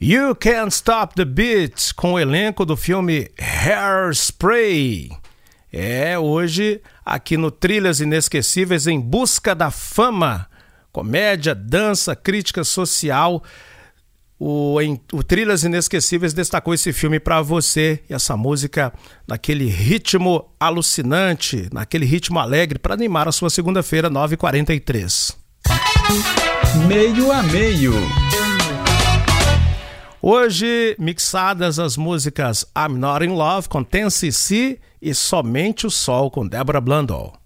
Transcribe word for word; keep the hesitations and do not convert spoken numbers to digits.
You Can't Stop the Beat, com o elenco do filme Hairspray. É, hoje, aqui no Trilhas Inesquecíveis, Em Busca da Fama. Comédia, dança, crítica social. O, em, o Trilhas Inesquecíveis destacou esse filme para você. E essa música naquele ritmo alucinante, naquele ritmo alegre, para animar a sua segunda-feira, nove e quarenta e três. Meio a meio. Hoje, mixadas as músicas I'm Not In Love, com Ten C C, e Somente o Sol, com Deborah Blundell.